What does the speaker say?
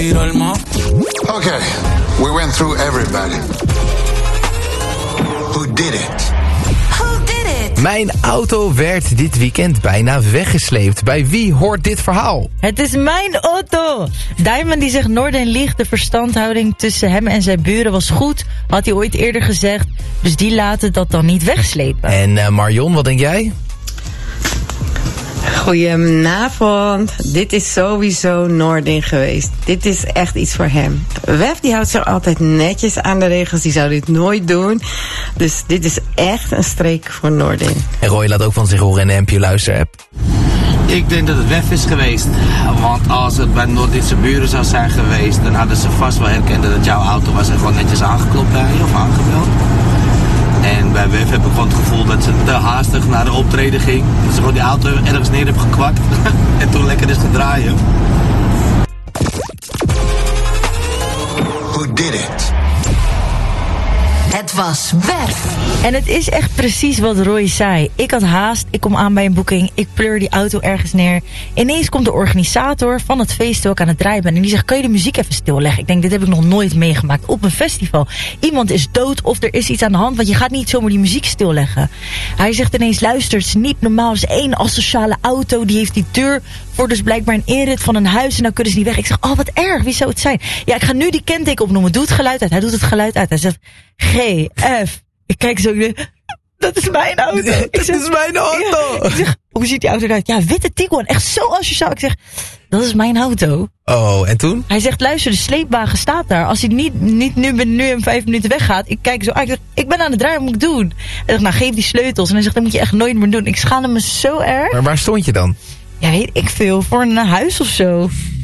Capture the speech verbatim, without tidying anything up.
Okay, we went through everybody. Who did it? Mijn auto werd dit weekend bijna weggesleept. Bij wie hoort dit verhaal? Het is mijn auto! Diamond die zegt Noordin liegt. De verstandhouding tussen hem en zijn buren was goed. Had hij ooit eerder gezegd. Dus die laten dat dan niet wegslepen. En uh, Marion, wat denk jij? Goedenavond. Dit is sowieso Noordin geweest. Dit is echt iets voor hem. Wef die houdt zich altijd netjes aan de regels. Die zou dit nooit doen. Dus dit is echt een streek voor Noordin. En Roy laat ook van zich horen in de N P O luisterapp. Ik denk dat het Wef is geweest. Want als het bij Noordinse buren zou zijn geweest, dan hadden ze vast wel herkend dat het jouw auto was en gewoon netjes aangeklopt bij je of aangebeld. En bij Wef heb ik gewoon het gevoel dat ze te haastig naar de optreden ging. Dat ze gewoon die auto ergens neer heeft gekwakt. En toen lekker is gedraaien. Who did it? Het was Wef. En het is echt precies wat Roy zei. Ik had haast, ik kom aan bij een boeking, ik pleur die auto ergens neer. Ineens komt de organisator van het feest terwijl ik aan het draaien ben. En die zegt, kan je de muziek even stilleggen? Ik denk, dit heb ik nog nooit meegemaakt op een festival. Iemand is dood of er is iets aan de hand, want je gaat niet zomaar die muziek stilleggen. Hij zegt ineens, luister, het is niet normaal. Het is één asociale auto, die heeft die deur voor dus blijkbaar een inrit van een huis. En dan kunnen ze niet weg. Ik zeg, oh wat erg, wie zou het zijn? Ja, ik ga nu die kenteken opnoemen. Doe het geluid uit. Hij doet het geluid uit. Hij zegt, G, F. Ik kijk zo, dat is mijn auto. Dat is mijn auto. Ja, ik zeg, hoe ziet die auto eruit? Ja, witte Tiguan, echt zo asociaal. Ik zeg, dat is mijn auto. Oh, en toen? Hij zegt, luister, de sleepwagen staat daar. Als hij niet, niet nu binnen nu en vijf minuten weggaat. Ik kijk zo, ik zeg, ik ben aan het draaien, wat moet ik doen? Hij zegt, nou, geef die sleutels. En hij zegt, dat moet je echt nooit meer doen. Ik schaamde me zo erg. Maar waar stond je dan? Ja, weet ik veel, voor een huis of zo.